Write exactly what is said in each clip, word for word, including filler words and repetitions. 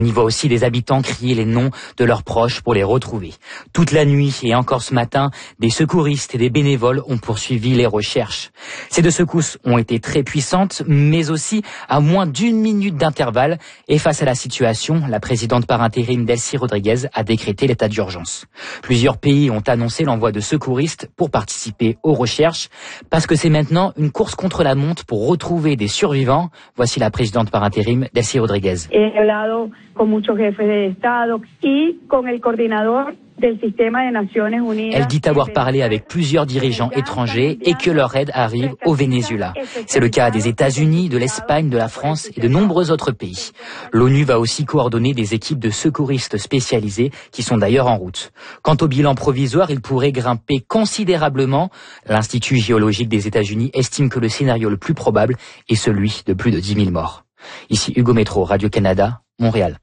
On y voit aussi des habitants crier les noms de leurs proches pour les retrouver. Toute la nuit et encore ce matin, des secouristes et des bénévoles ont poursuivi les recherches. Ces deux secousses ont été très puissantes, mais aussi à moins d'une minute d'intervalle. Et face à la situation, la présidente par intérim Delcy Rodriguez a décrété l'état d'urgence. Plusieurs pays ont annoncé l'envoi de secouristes pour participer aux recherches, parce que c'est maintenant une course contre la montre pour retrouver des survivants. Voici la présidente par intérim Delcy Rodriguez. Con muchos jefes de Estado y con el coordinador del sistema de Naciones Unidas. Elle dit avoir parlé avec plusieurs dirigeants étrangers et que leur aide arrive au Venezuela. C'est le cas des États-Unis, de l'Espagne, de la France et de nombreux autres pays. L'ONU va aussi coordonner des équipes de secouristes spécialisés qui sont d'ailleurs en route. Quant au bilan provisoire, il pourrait grimper considérablement. L'Institut géologique des États-Unis estime que le scénario le plus probable est celui de plus de dix mille morts. Ici Hugo Métro, Radio-Canada, Montréal.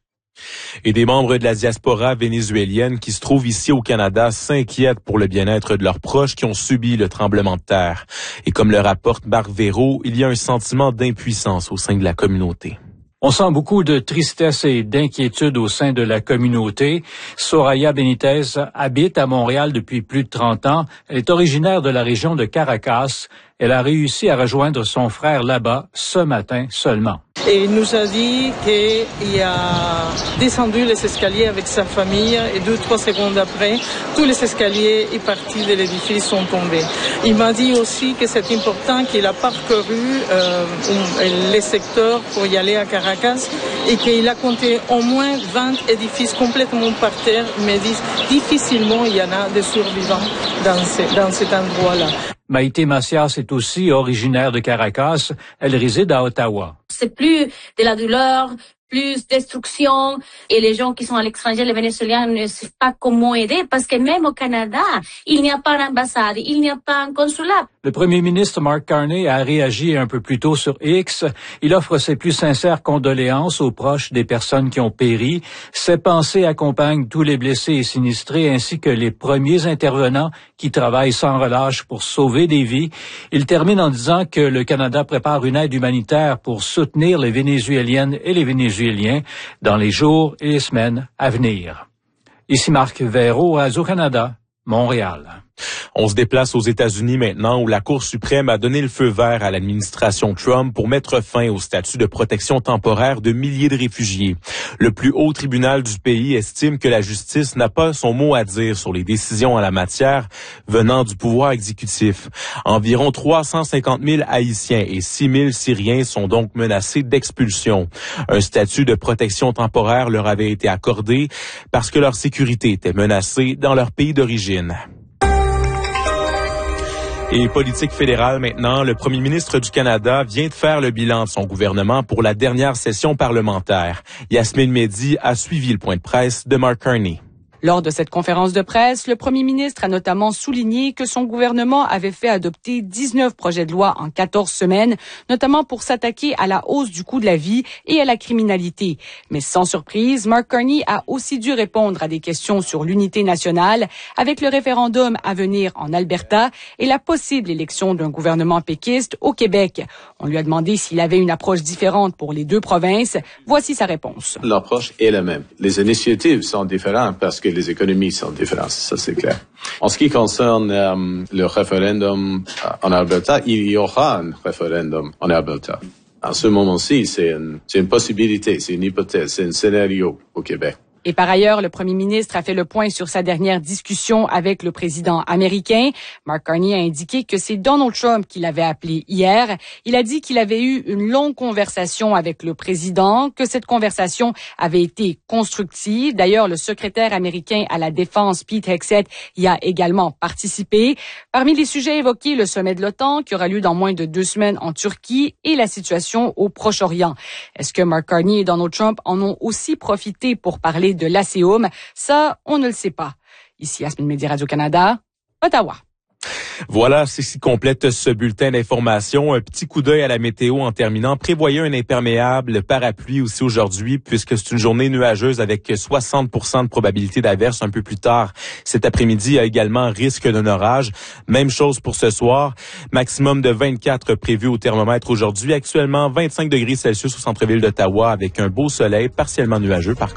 Et des membres de la diaspora vénézuélienne qui se trouvent ici au Canada s'inquiètent pour le bien-être de leurs proches qui ont subi le tremblement de terre. Et comme le rapporte Marc Véro, il y a un sentiment d'impuissance au sein de la communauté. On sent beaucoup de tristesse et d'inquiétude au sein de la communauté. Soraya Benitez habite à Montréal depuis plus de trente ans. Elle est originaire de la région de Caracas. Elle a réussi à rejoindre son frère là-bas ce matin seulement. Et il nous a dit qu'il a descendu les escaliers avec sa famille et deux, trois secondes après, tous les escaliers et parties de l'édifice sont tombés. Il m'a dit aussi que c'est important qu'il a parcouru euh, les secteurs pour y aller à Caracas et qu'il a compté au moins vingt édifices complètement par terre, mais difficilement il y en a des survivants dans, ce, dans cet endroit-là. Maïté Macias est aussi originaire de Caracas. Elle réside à Ottawa. C'est plus de la douleur, plus destruction, et les gens qui sont à l'étranger, les Vénézuéliens, ne savent pas comment aider, parce que même au Canada, il n'y a pas d'ambassade, il n'y a pas un consulat. Le premier ministre Mark Carney a réagi un peu plus tôt sur X. Il offre ses plus sincères condoléances aux proches des personnes qui ont péri. Ses pensées accompagnent tous les blessés et sinistrés, ainsi que les premiers intervenants qui travaillent sans relâche pour sauver des vies. Il termine en disant que le Canada prépare une aide humanitaire pour soutenir les Vénézuéliennes et les Vénézuéliens dans les jours et les semaines à venir. Ici Marc Véro, Radio-Canada, Montréal. On se déplace aux États-Unis maintenant où la Cour suprême a donné le feu vert à l'administration Trump pour mettre fin au statut de protection temporaire de milliers de réfugiés. Le plus haut tribunal du pays estime que la justice n'a pas son mot à dire sur les décisions en la matière venant du pouvoir exécutif. Environ trois cent cinquante mille Haïtiens et six mille Syriens sont donc menacés d'expulsion. Un statut de protection temporaire leur avait été accordé parce que leur sécurité était menacée dans leur pays d'origine. Et politique fédérale maintenant, le premier ministre du Canada vient de faire le bilan de son gouvernement pour la dernière session parlementaire. Yasmine Mehdi a suivi le point de presse de Mark Carney. Lors de cette conférence de presse, le premier ministre a notamment souligné que son gouvernement avait fait adopter dix-neuf projets de loi en quatorze semaines, notamment pour s'attaquer à la hausse du coût de la vie et à la criminalité. Mais sans surprise, Mark Carney a aussi dû répondre à des questions sur l'unité nationale, avec le référendum à venir en Alberta et la possible élection d'un gouvernement péquiste au Québec. On lui a demandé s'il avait une approche différente pour les deux provinces. Voici sa réponse. L'approche est la même. Les initiatives sont différentes parce que les économies sont différentes, ça c'est clair. En ce qui concerne euh, le référendum en Alberta, il y aura un référendum en Alberta. À ce moment-ci, c'est une, c'est une possibilité, c'est une hypothèse, c'est un scénario au Québec. Et par ailleurs, le premier ministre a fait le point sur sa dernière discussion avec le président américain. Mark Carney a indiqué que c'est Donald Trump qui l'avait appelé hier. Il a dit qu'il avait eu une longue conversation avec le président, que cette conversation avait été constructive. D'ailleurs, le secrétaire américain à la Défense, Pete Hegseth, y a également participé. Parmi les sujets évoqués, le sommet de l'OTAN qui aura lieu dans moins de deux semaines en Turquie et la situation au Proche-Orient. Est-ce que Mark Carney et Donald Trump en ont aussi profité pour parler de l'ASEOM? Ça, on ne le sait pas. Ici, Yasmine Mehdi, Radio-Canada, Ottawa. Voilà, c'est ce qui complète ce bulletin d'information. Un petit coup d'œil à la météo en terminant. Prévoyez un imperméable parapluie aussi aujourd'hui, puisque c'est une journée nuageuse avec soixante pour cent de probabilité d'averse un peu plus tard. Cet après-midi, il y a également risque d'un orage. Même chose pour ce soir. Maximum de vingt-quatre prévu au thermomètre aujourd'hui. Actuellement, vingt-cinq degrés Celsius au centre-ville d'Ottawa avec un beau soleil partiellement nuageux par contre.